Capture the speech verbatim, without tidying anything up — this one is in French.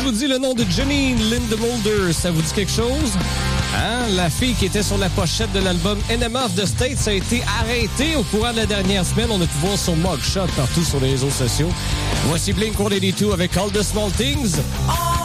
vous dis le nom de Janine Lindemulder, ça vous dit quelque chose? Hein? La fille qui était sur la pochette de l'album Enema of the States a été arrêtée au courant de la dernière semaine. On a pu voir son mugshot partout sur les réseaux sociaux. Voici Blink one eighty-two avec All the Small Things. Oh!